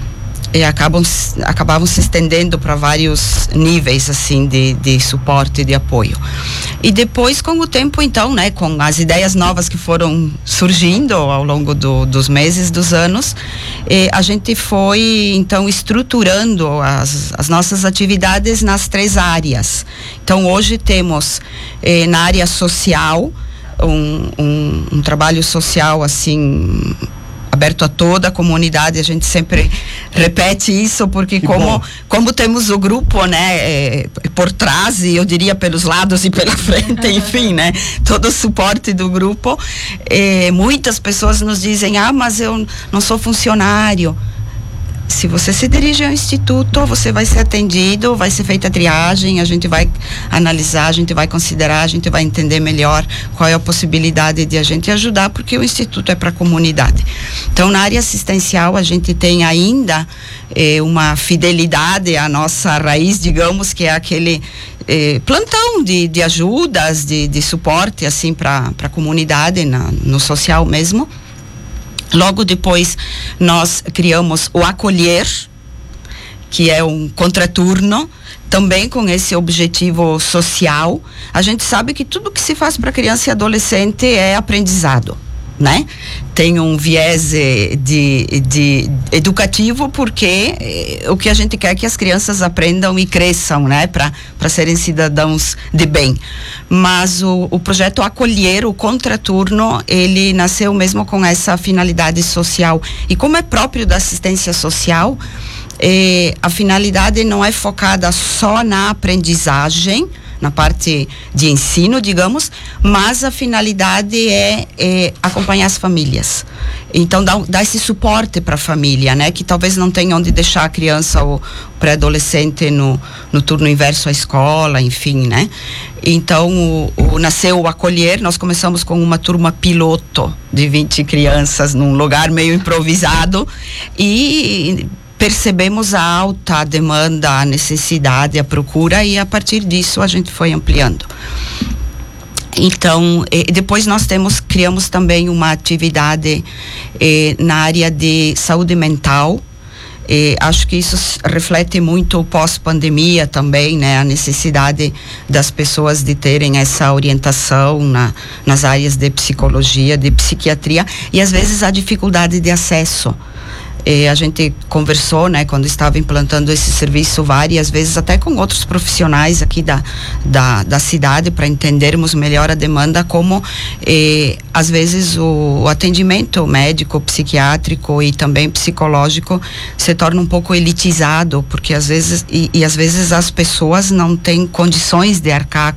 acabavam se estendendo para vários níveis assim de suporte e de apoio. E depois, com o tempo, então, né, com as ideias novas que foram surgindo ao longo dos meses, dos anos, a gente foi então estruturando as nossas atividades nas 3 áreas. Então hoje temos na área social um trabalho social assim aberto a toda a comunidade. A gente sempre repete isso porque como temos o grupo, né, por trás, e eu diria pelos lados e pela frente, enfim, né, todo o suporte do grupo, muitas pessoas nos dizem: mas eu não sou funcionário. Se você se dirige ao instituto, você vai ser atendido, vai ser feita a triagem, a gente vai analisar, a gente vai considerar, a gente vai entender melhor qual é a possibilidade de a gente ajudar, porque o instituto é para a comunidade. Então, na área assistencial, a gente tem ainda uma fidelidade à nossa raiz, digamos, que é aquele plantão de ajudas, de suporte, assim, para a comunidade, no social mesmo. Logo depois, nós criamos o Acolher, que é um contraturno, também com esse objetivo social. A gente sabe que tudo que se faz para criança e adolescente é aprendizado, né? Tem um viés de educativo, porque o que a gente quer é que as crianças aprendam e cresçam, né? Para serem cidadãos de bem. Mas o projeto Acolher, o contraturno, ele nasceu mesmo com essa finalidade social. E como é próprio da assistência social, a finalidade não é focada só na aprendizagem, na parte de ensino, digamos, mas a finalidade é acompanhar as famílias. Então, dá esse suporte para a família, né? Que talvez não tenha onde deixar a criança ou pré-adolescente no turno inverso à escola, enfim, né? Então, nasceu o Acolher. Nós começamos com uma turma piloto de 20 crianças num lugar meio improvisado e percebemos a alta demanda, a necessidade, a procura, e a partir disso a gente foi ampliando. Então, depois nós criamos também uma atividade na área de saúde mental. Acho que isso reflete muito o pós-pandemia também, né? A necessidade das pessoas de terem essa orientação nas áreas de psicologia, de psiquiatria, e às vezes a dificuldade de acesso. A gente conversou, né, quando estava implantando esse serviço várias vezes, até com outros profissionais aqui da cidade, para entendermos melhor a demanda, como às vezes o atendimento médico, psiquiátrico e também psicológico se torna um pouco elitizado, porque às vezes às vezes as pessoas não têm condições de arcar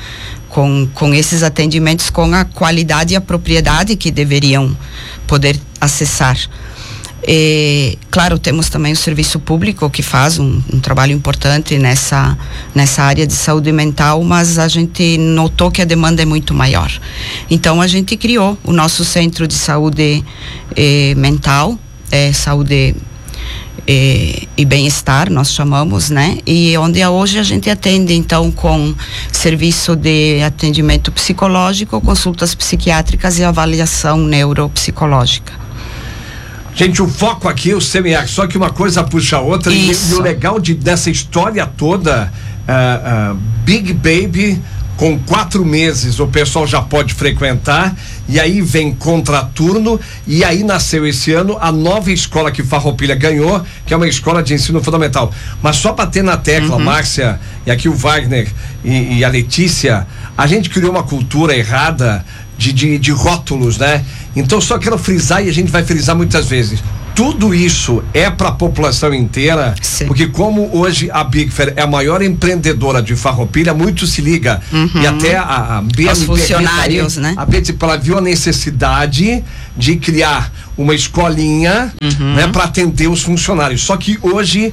com esses atendimentos, com a qualidade e a propriedade que deveriam poder acessar. Claro, temos também o serviço público que faz um trabalho importante nessa área de saúde mental, mas a gente notou que a demanda é muito maior. Então a gente criou o nosso centro de saúde mental, saúde e bem-estar, nós chamamos, né? E onde hoje a gente atende, então, com serviço de atendimento psicológico, consultas psiquiátricas e avaliação neuropsicológica. Gente, o foco aqui é o CMEAC, só que uma coisa puxa a outra. E o legal dessa história toda, Big Baby, com 4 meses o pessoal já pode frequentar, e aí vem contraturno, e aí nasceu esse ano a nova escola que Farroupilha ganhou, que é uma escola de ensino fundamental. Mas só para ter na tecla, Márcia, e aqui o Wagner e a Letícia, a gente criou uma cultura errada de rótulos, né? Então só quero frisar, e a gente vai frisar muitas vezes, tudo isso é para a população inteira. Sim. Porque como hoje a Big Fair é a maior empreendedora de Farroupilha, muito se liga, e até a BNB, os funcionários, né? A BNB, ela viu a necessidade de criar uma escolinha, né, para atender os funcionários. Só que hoje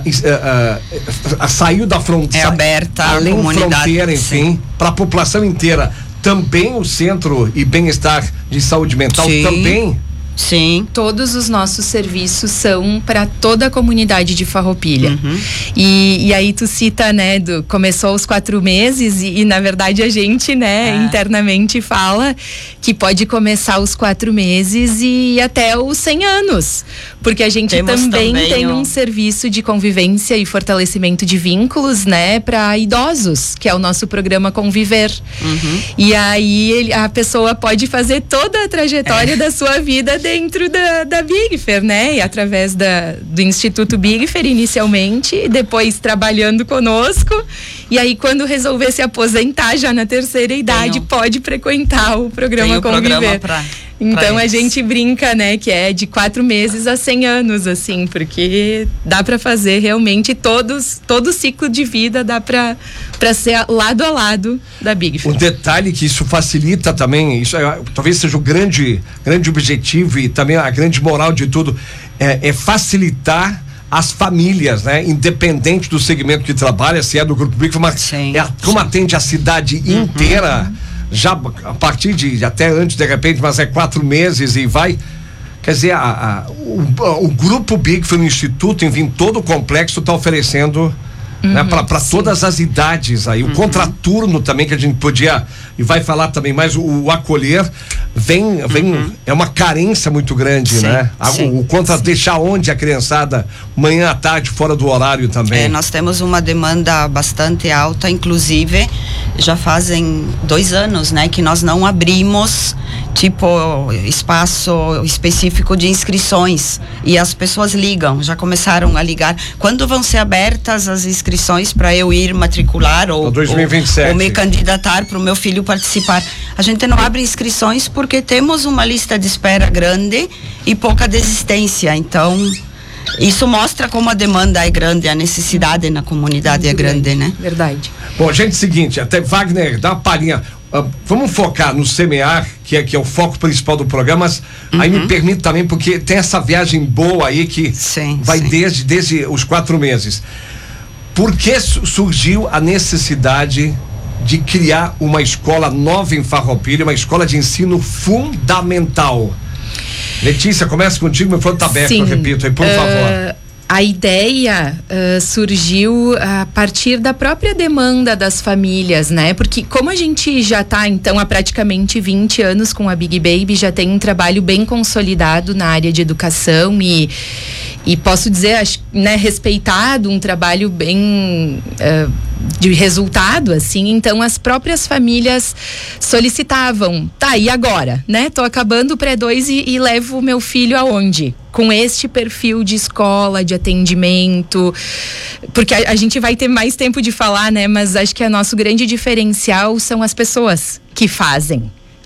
saiu da fronteira, é aberta além a comunidade, fronteira, enfim, para a população inteira. Também o Centro e Bem-Estar de Saúde Mental também. Sim. Todos os nossos serviços são para toda a comunidade de Farroupilha. E aí tu cita, né, começou aos 4 meses e na verdade a gente, né, internamente fala que pode começar aos 4 meses e até os 100 anos. Porque a gente também tem um serviço de convivência e fortalecimento de vínculos, né, para idosos, que é o nosso programa Conviver. E aí a pessoa pode fazer toda a trajetória da sua vida dentro da Big Fair, né? E através do Instituto Big Fair inicialmente, e depois trabalhando conosco. E aí quando resolver se aposentar já na terceira idade, pode frequentar o programa Conviver. Então a gente brinca, né, que é de 4 meses a 100 anos, assim, porque dá para fazer realmente todo o ciclo de vida, dá para ser lado a lado da Big Fair. Um detalhe que isso facilita também, isso talvez seja o grande objetivo e também a grande moral de tudo, é facilitar as famílias, né? Independente do segmento que trabalha, se é do Grupo Big, mas como atende a cidade inteira, já a partir de até antes, de repente, mas é 4 meses e vai. Quer dizer, o Grupo Big foi no Instituto, enfim, todo o complexo está oferecendo, né, para todas as idades aí. O contraturno também, que a gente podia, e vai falar também mais, o acolher vem é uma carência muito grande, né? O deixar onde a criançada manhã à tarde fora do horário também. Nós temos uma demanda bastante alta, inclusive já fazem 2 anos, né, que nós não abrimos espaço específico de inscrições, e as pessoas já começaram a ligar quando vão ser abertas as inscrições para eu ir matricular ou 2027. ou me candidatar para o meu filho participar. A gente não abre inscrições porque temos uma lista de espera grande e pouca desistência, então isso mostra como a demanda é grande, a necessidade na comunidade é grande, né? Verdade. Bom, gente, seguinte, até Wagner, dá uma palhinha. Vamos focar no CMEAR, que é o foco principal do programa, mas aí me permite também, porque tem essa viagem boa aí que vai desde os 4 meses. Por que surgiu a necessidade de criar uma escola nova em Farroupilha, uma escola de ensino fundamental? Letícia, começa contigo, meu fone está aberto, eu repito aí, por favor. A ideia surgiu a partir da própria demanda das famílias, né? Porque como a gente já está, então, há praticamente 20 anos com a Big Baby, já tem um trabalho bem consolidado na área de educação e posso dizer, né, respeitado, um trabalho bem de resultado, assim. Então as próprias famílias solicitavam, e agora, né? Tô acabando o pré-2 e levo o meu filho aonde? Com este perfil de escola, de atendimento, porque a gente vai ter mais tempo de falar, né? Mas acho que o nosso grande diferencial são as pessoas que fazem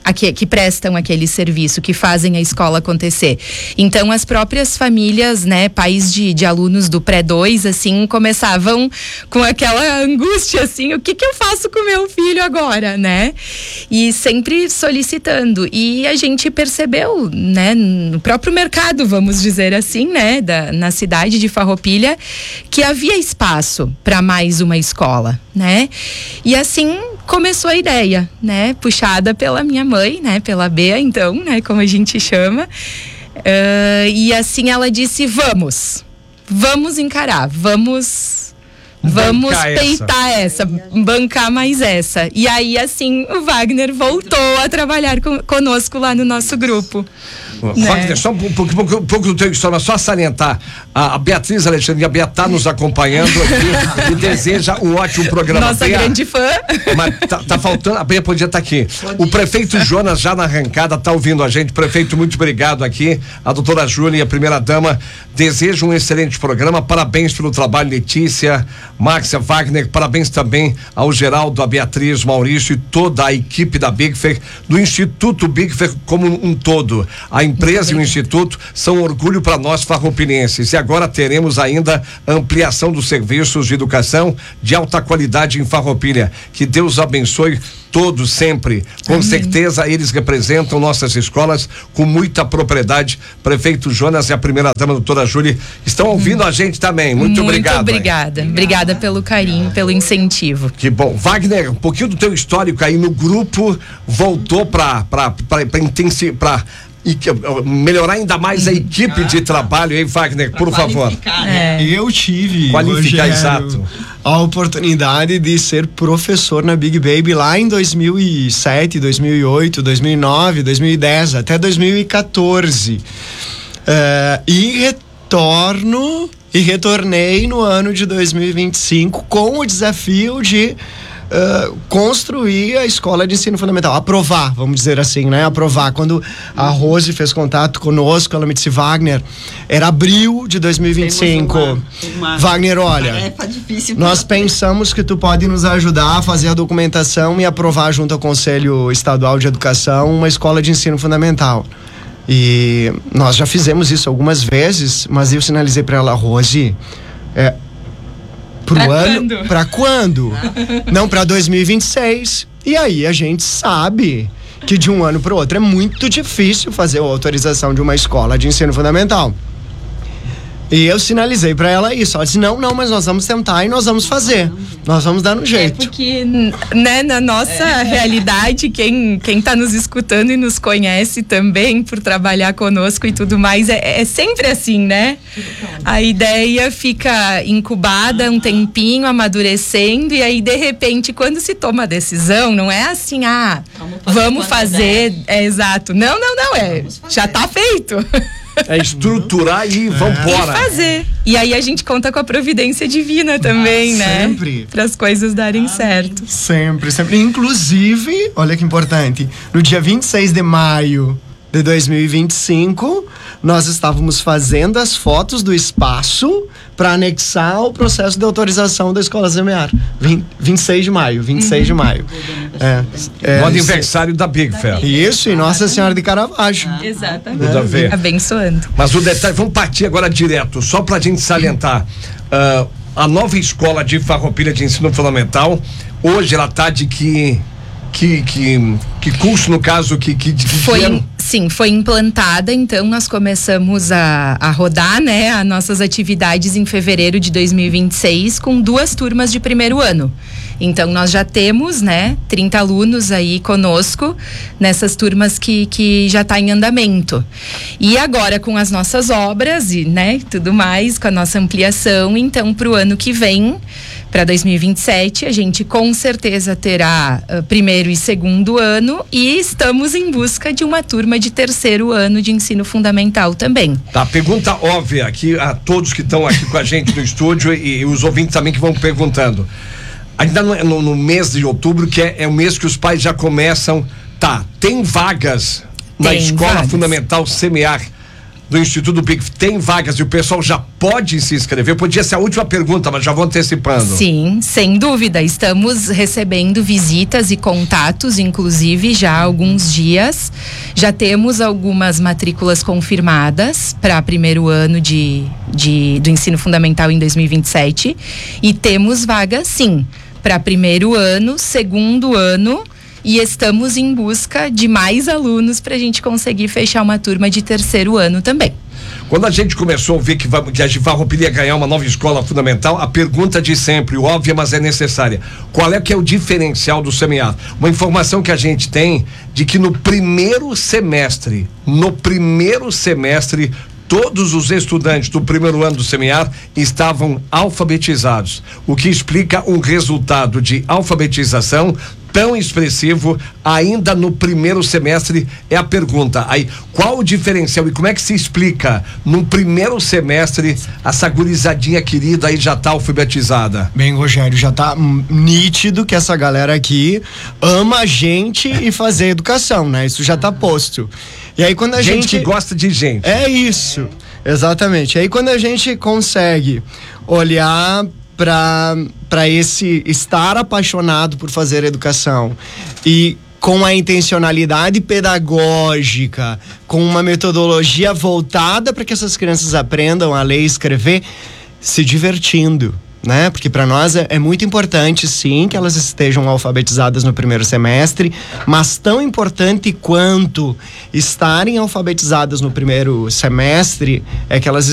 que prestam aquele serviço, que fazem a escola acontecer. Então, as próprias famílias, né, pais de alunos do pré-2, assim, começavam com aquela angústia, assim, o que eu faço com meu filho agora, né? E sempre solicitando. E a gente percebeu, né, no próprio mercado, vamos dizer assim, né, na cidade de Farroupilha, que havia espaço para mais uma escola, né? E assim começou a ideia, né, puxada pela minha mãe, né, pela Bea, então, né, como a gente chama, e assim ela disse, vamos encarar, vamos peitar essa, bancar mais essa. E aí, assim, o Wagner voltou a trabalhar conosco lá no nosso grupo. Né? Wagner, só um pouco do teu história, só salientar. A Beatriz Alexandre, a Bea está nos acompanhando aqui e deseja um ótimo programa. Nossa grande fã. Mas tá faltando, a Bea podia estar aqui. O prefeito Jonas, já na arrancada, tá ouvindo a gente. Prefeito, muito obrigado aqui. A doutora Júlia e a primeira dama desejam um excelente programa. Parabéns pelo trabalho, Letícia, Márcia, Wagner. Parabéns também ao Geraldo, a Beatriz, Maurício e toda a equipe da Big Fair, do Instituto Big Fair como um todo. A empresa e o Instituto são orgulho para nós farroupilhenses. E agora teremos ainda ampliação dos serviços de educação de alta qualidade em Farroupilha. Que Deus abençoe todos sempre. Com Amém. Certeza eles representam nossas escolas com muita propriedade. Prefeito Jonas e a primeira dama, doutora Júlia, estão ouvindo a gente também. Muito obrigado. Muito obrigada. Obrigada pelo carinho, pelo incentivo. Que bom. Wagner, um pouquinho do teu histórico aí no grupo, voltou para melhorar ainda mais a equipe de trabalho, hein, Wagner, por favor. Né? Eu tive, qualificar, exato, a oportunidade de ser professor na Big Baby lá em 2007, 2008, 2009, 2010, até 2014. E retornei no ano de 2025 com o desafio de construir a escola de ensino fundamental, aprovar, vamos dizer assim, né? Aprovar. Quando a Rose fez contato conosco, ela me disse, Wagner, era abril de 2025. Wagner, olha, nós pensamos que tu pode nos ajudar a fazer a documentação e aprovar junto ao Conselho Estadual de Educação uma escola de ensino fundamental. E nós já fizemos isso algumas vezes, mas eu sinalizei para ela, Rose, Pra quando? Não, pra 2026. E aí a gente sabe que de um ano pro outro é muito difícil fazer a autorização de uma escola de ensino fundamental. E eu sinalizei pra ela isso. Ela disse, não, mas nós vamos tentar e nós vamos fazer. Nós vamos dar um jeito. Porque, né, na nossa realidade, quem tá nos escutando e nos conhece também por trabalhar conosco e tudo mais, é sempre assim, né? A ideia fica incubada um tempinho, amadurecendo, e aí, de repente, quando se toma a decisão, não é assim, vamos fazer. Exato. Não, já tá feito. É estruturar e vambora. E fazer. E aí a gente conta com a providência divina também, né? Sempre. Para as coisas darem certo. Sempre. Inclusive, olha que importante, no dia 26 de maio de 2025, nós estávamos fazendo as fotos do espaço para anexar o processo de autorização da Escola Semear. 26 de maio. O aniversário da Big Fair. Isso, e Nossa Senhora de Caravaggio. Exatamente. Tudo a ver. Abençoando. Mas o detalhe, vamos partir agora direto, só pra gente salientar. A nova escola de Farroupilha de ensino fundamental, hoje ela tá de que curso, no caso, foi implantada, então nós começamos a rodar, né, as nossas atividades em fevereiro de 2026 com 2 turmas de primeiro ano. Então nós já temos, né, 30 alunos aí conosco nessas turmas que já está em andamento. E agora com as nossas obras e, né, tudo mais, com a nossa ampliação, então para o ano que vem, para 2027, a gente com certeza terá primeiro e segundo ano, e estamos em busca de uma turma de terceiro ano de ensino fundamental também. Tá, pergunta óbvia aqui a todos que estão aqui com a gente no estúdio e os ouvintes também que vão perguntando. Ainda no mês de outubro, que é o mês que os pais já começam, tem vagas na escola fundamental Semear. do Instituto Big tem vagas e o pessoal já pode se inscrever? Podia ser a última pergunta, mas já vou antecipando. Sim, sem dúvida. Estamos recebendo visitas e contatos, inclusive, já há alguns dias. Já temos algumas matrículas confirmadas para primeiro ano do ensino fundamental em 2027. E temos vagas, sim, para primeiro ano, segundo ano. E estamos em busca de mais alunos para a gente conseguir fechar uma turma de terceiro ano também. Quando a gente começou a ver que a Farroupilha ia ganhar uma nova escola fundamental, a pergunta de sempre, óbvia, mas é necessária: qual é que é o diferencial do semiárido? Uma informação que a gente tem de que no primeiro semestre, todos os estudantes do primeiro ano do semiárido estavam alfabetizados, o que explica um resultado de alfabetização tão expressivo ainda no primeiro semestre. É a pergunta aí, qual o diferencial e como é que se explica no primeiro semestre essa gurizadinha querida aí já tá alfabetizada? Bem, Rogério, já tá nítido que essa galera aqui ama a gente e fazer educação, né? Isso já tá posto. E aí quando a gente que gosta de gente. É isso, exatamente. Aí quando a gente consegue olhar para esse estar apaixonado por fazer educação e com a intencionalidade pedagógica, com uma metodologia voltada para que essas crianças aprendam a ler e escrever, se divertindo, né? Porque para nós é muito importante, sim, que elas estejam alfabetizadas no primeiro semestre, mas tão importante quanto estarem alfabetizadas no primeiro semestre é que elas